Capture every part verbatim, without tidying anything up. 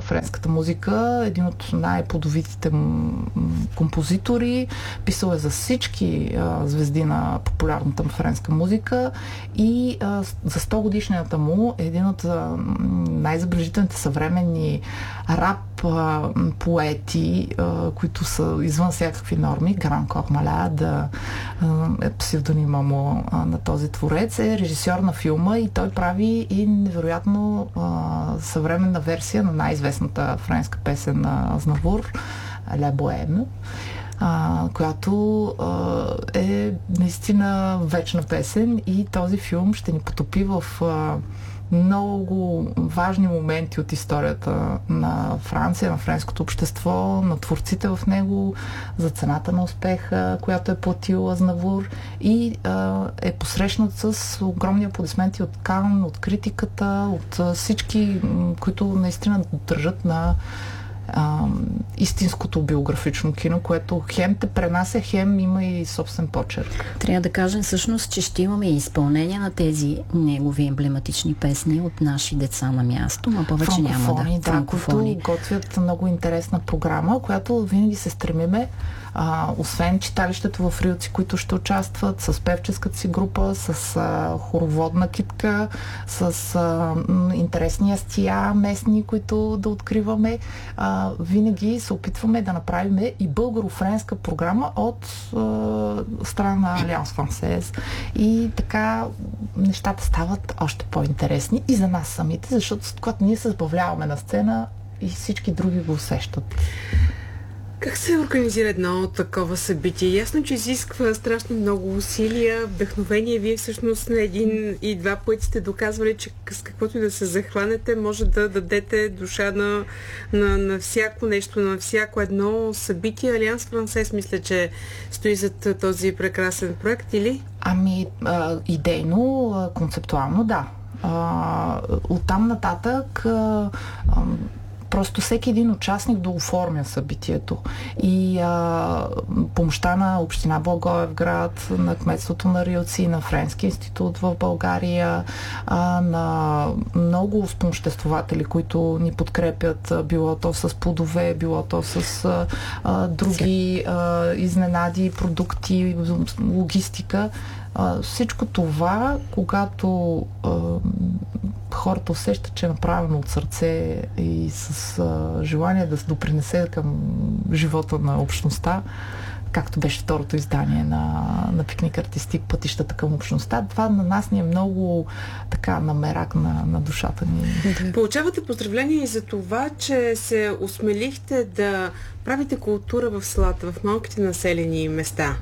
френската музика, един от най-плодовитите композитори, писал е за всички а, звезди на популярната френска музика и а, за сто годишнината му е един от а, най-забележителните съвременни рап а, поети, а, които са извън всякакви норми. Гран Кормаля да е псевдонима му а, на този творец, е режисьор на филма и той прави и невероятно а, съвременна версия на най-известната френска песен на Азнавур, Ля Боем, която а, е наистина вечна песен и този филм ще ни потопи в а, много важни моменти от историята на Франция, на френското общество, на творците в него, за цената на успеха, която е платил Азнавур и а, е посрещнат с огромни аплодисменти от Кан, от критиката, от а, всички, които наистина държат на а, истинското биографично кино, което хем те пренася, хем има и собствен почерк. Трябва да кажем всъщност, че ще имаме и изпълнение на тези негови емблематични песни от наши деца на място, но повече няма да. Да, които готвят много интересна програма, която винаги се стремиме, а, освен читалището в Рилци, които ще участват, с певческата си група, с а, хороводна китка, с а, м, интересни астия местни, които да откриваме. А, винаги се опитваме да направим и българо-френска програма от а, страна на Алианс Франсез. И така нещата стават още по-интересни и за нас самите, защото когато ние се забавляваме на сцена и всички други го усещат. Как се организира едно такова събитие? Ясно, че изисква страшно много усилия, вдъхновение. Вие всъщност на един и два пъти сте доказвали, че с каквото и да се захванете, може да дадете душа на, на, на всяко нещо, на всяко едно събитие. Алианс Франсез, мисля, че стои зад този прекрасен проект, или? Ами, а, идейно, а, концептуално, да. А, оттам нататък а, а, просто всеки един участник да оформя събитието. И а, помощта на община Благоевград, на кметството на Рилци, на Френски институт в България, а, на много спомоществователи, които ни подкрепят, било то с плодове, било то с а, а, други а, изненади, продукти, логистика. А, всичко това, когато а, хората усещат, че е направено от сърце и с а, желание да се допринесе към живота на общността, както беше второто издание на, на Пикник Артистик, Пътищата към общността, това на нас ни е много така намерак на, на душата ни. Получавате поздравления и за това, че се осмелихте да правите култура в селата, в малките населени места.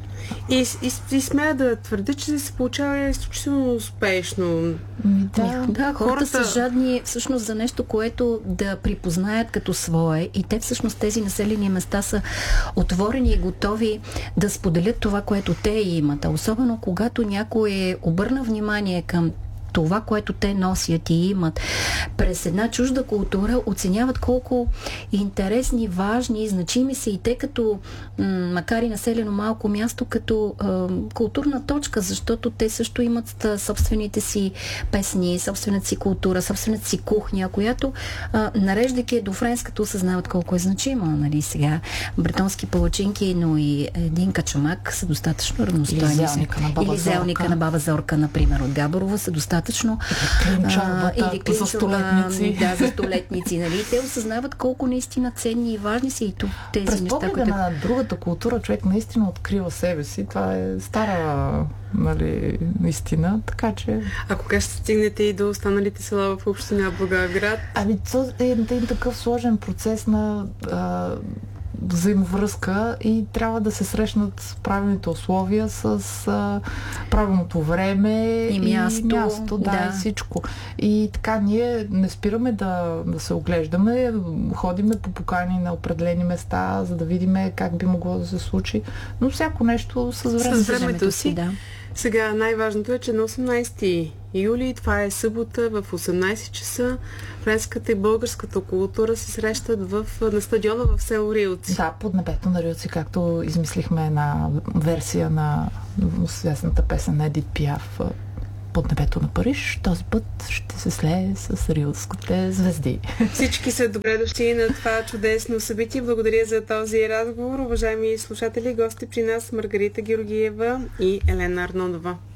И, и, и смея да твърдя, че се получава изключително успешно. Да, да, хората, хората са жадни всъщност за нещо, което да припознаят като свое, и те всъщност тези населени места са отворени и готови да споделят това, което те имат. А особено когато някой е обърна внимание към това, което те носят и имат през една чужда култура, оценяват колко интересни, важни и значими са и те като, м- макар и населено малко място, като е, културна точка, защото те също имат собствените си песни, собствената си култура, собствената си кухня, която е, нареждайки до френската, осъзнават колко е значима. Нали? Сега бретонски палачинки, но и един качамак са достатъчно равностойни. Или зелника на баба Или зелника на баба Зорка, например, от Габорово, са достатъчно Клинча, или клинча, за столетници. Да, за столетници. Нали? Те осъзнават колко наистина ценни и важни са и тук тези През неща. През които... на другата култура човек наистина открива себе си. Това е стара, нали, истина. Така че... А кога ще стигнете и до останалите села в община Благоевград? Ами, това е един такъв сложен процес на а, взаимовръзка и трябва да се срещнат правилните условия с а, правилното време и място, и, място да, да. и всичко. И така ние не спираме да, да се оглеждаме, ходиме по покани на определени места, за да видим как би могло да се случи, но всяко нещо с времето, с времето си. Да. Сега най-важното е, че на осемнайсети юли, това е събота, в осемнайсет часа, френската и българската култура се срещат в, на стадиона в село Рилци. Да, под небето на Рилци, както измислихме една версия на известната песен на Едит Пиаф. под небето на Париж. Този път ще се слее с рилските звезди. Всички са добре дошли на това чудесно събитие. Благодаря за този разговор. Уважаеми слушатели, гости при нас Маргарита Георгиева и Елена Арнонова.